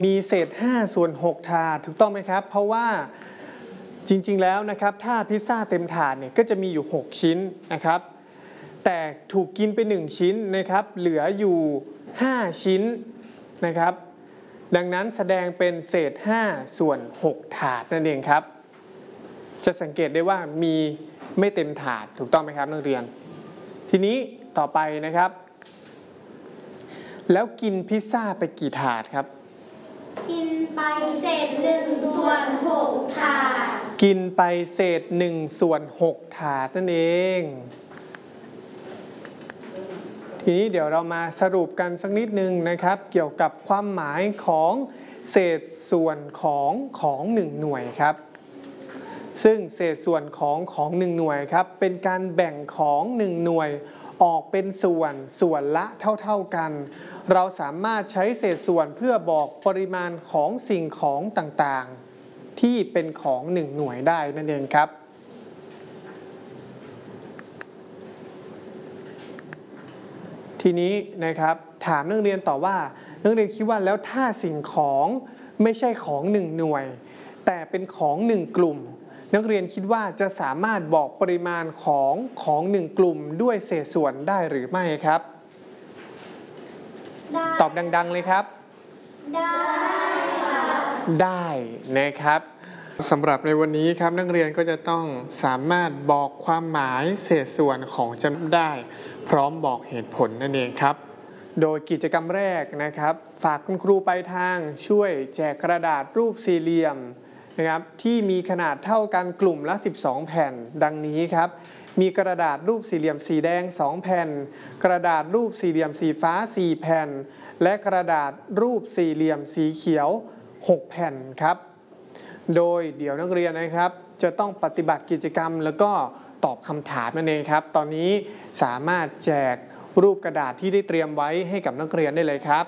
มีเศษ5ส่วน6ถาดถูกต้องไหมครับเพราะว่าจริงๆแล้วนะครับถ้าพิซซ่าเต็มถาดเนี่ยก็จะมีอยู่6ชิ้นนะครับแต่ถูกกินไป1ชิ้นนะครับเหลืออยู่5ชิ้นนะครับดังนั้นแสดงเป็นเศษ5ส่วน6ถาดนั่นเองครับจะสังเกตได้ว่ามีไม่เต็มถาดถูกต้องไหมครับนักเรียนทีนี้ต่อไปนะครับแล้วกินพิซซ่าไปกี่ถาดครับกินไปเศษ1ส่วน6ถาดกินไปเศษ1ส่วน6ถาดนั่นเองทีนี้เดี๋ยวเรามาสรุปกันสักนิดนึงนะครับเกี่ยวกับความหมายของเศษส่วนของ1หน่วยครับซึ่งเศษส่วนของ1หน่วยครับเป็นการแบ่งของ1หน่วยออกเป็นส่วนละเท่าๆกันเราสามารถใช้เศษส่วนเพื่อบอกปริมาณของสิ่งของต่างๆที่เป็นของ1หน่วยได้นั่นเองครับทีนี้นะครับถามนักเรียนต่อว่านักเรียนคิดว่าแล้วถ้าสิ่งของไม่ใช่ของ1หน่วยแต่เป็นของ1กลุ่มนักเรียนคิดว่าจะสามารถบอกปริมาณของ1กลุ่มด้วยเศษส่วนได้หรือไม่ครับตอบดังๆเลยครับได้นะครับสำหรับในวันนี้ครับนักเรียนก็จะต้องสามารถบอกความหมายเศษส่วนของจำนวนได้พร้อมบอกเหตุผลนั่นเองครับโดยกิจกรรมแรกนะครับฝากคุณครูไปทางช่วยแจกกระดาษรูปสี่เหลี่ยมนะครับที่มีขนาดเท่ากันกลุ่มละ12แผ่นดังนี้ครับมีกระดาษรูปสี่เหลี่ยมสีแดง2แผ่นกระดาษรูปสี่เหลี่ยมสีฟ้า4แผ่นและกระดาษรูปสี่เหลี่ยมสีเขียว6แผ่นครับโดยเดี๋ยวนักเรียนนะครับจะต้องปฏิบัติกิจกรรมแล้วก็ตอบคำถามนั่นเองครับตอนนี้สามารถแจกรูปกระดาษที่ได้เตรียมไว้ให้กับนักเรียนได้เลยครับ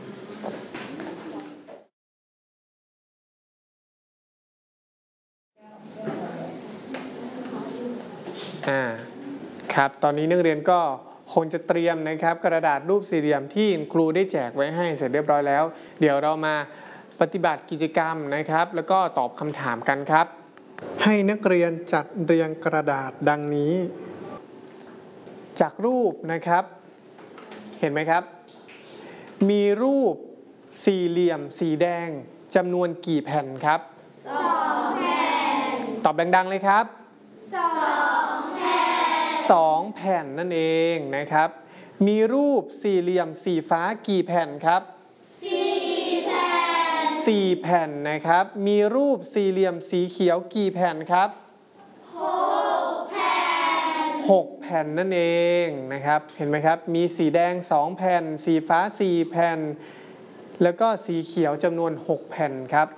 ครับตอนนี้นักเรียนก็คงจะเตรียมนะครับกระดาษรูปสี่เหลี่ยมที่ครูได้แจกไว้ให้เสร็จเรียบร้อยแล้วเดี๋ยวเรามาปฏิบัติกิจกรรมนะครับแล้วก็ตอบคำถามกันครับให้นักเรียนจัดเรียงกระดาษดังนี้จากรูปนะครับเห็นไหมครับมีรูปสี่เหลี่ยมสีแดงจำนวนกี่แผ่นครับ2แผ่นตอบดังๆเลยครับ2แผ่น2แผ่นนั่นเองนะครับมีรูปสี่เหลี่ยมสีฟ้ากี่แผ่นครับ4แผ่น4แผ่นนะครับมีรูปสี่เหลี่ยมสีเขียวกี่แผ่นครับ6แผ่น6แผ่นนั่นเองนะครับเห็นไหมครับมีสีแดง2แผ่นสีฟ้า4แผ่นแล้วก็สีเขียวจำนวน6แผ่นครับ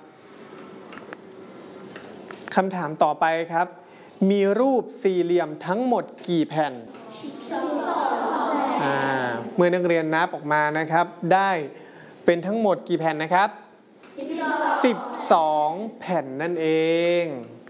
คำถามต่อไปครับมีรูปสี่เหลี่ยมทั้งหมดกี่แผ่นเมื่อนักเรียนนับออกมานะครับได้เป็นทั้งหมดกี่แผ่นนะครับ12แผ่นนั่นเอง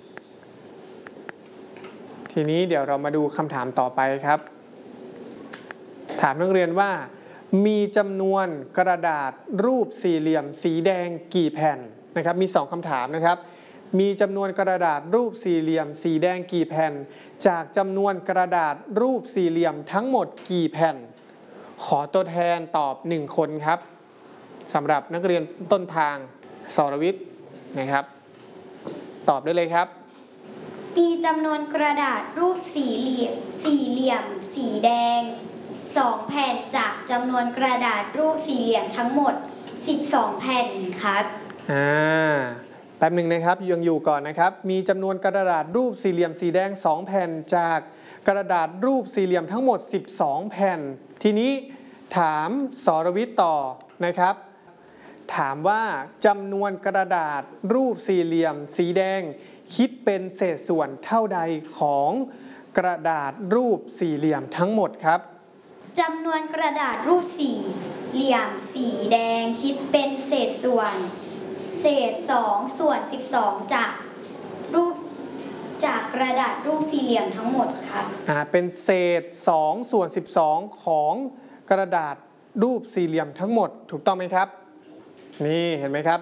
ทีนี้เดี๋ยวเรามาดูคำถามต่อไปครับถามนักเรียนว่ามีจำนวนกระดาษรูปสี่เหลี่ยมสีแดงกี่แผ่นนะครับมี2คำถามนะครับมีจำนวนกระดาษรูปสี่เหลี่ยมสีแดงกี่แผ่นจากจำนวนกระดาษรูปสี่เหลี่ยมทั้งหมดกี่แผ่นขอตัวแทนตอบ1คนครับสำหรับนักเรียนต้นทางสรวิทย์นะครับตอบได้เลยครับมีจำนวนกระดาษรูปสี่เหลี่ยมสีแดง2แผ่นจากจำนวนกระดาษรูปสี่เหลี่ยมทั้งหมด12แผ่นครับแป๊บหนึ่งนะครับยังอยู่ก่อนนะครับมีจำนวนกระดาษรูปสี่เหลี่ยมสีแดง2แผ่นจากกระดาษรูปสี่เหลี่ยมทั้งหมด12แผ่นทีนี้ถามสรวิทย์ต่อนะครับถามว่าจำนวนกระดาษรูปสี่เหลี่ยมสีแดงคิดเป็นเศษส่วนเท่าใดของกระดาษรูปสี่เหลี่ยมทั้งหมดครับจำนวนกระดาษรูปสี่เหลี่ยมสีแดงคิดเป็นเศษส่วน2ส่วน12จากกระดาษรูปสี่เหลี่ยมทั้งหมดครับเป็นเศษ2ส่วน12ของกระดาษรูปสี่เหลี่ยมทั้งหมดถูกต้องไหมครับนี่เห็นไหมครับ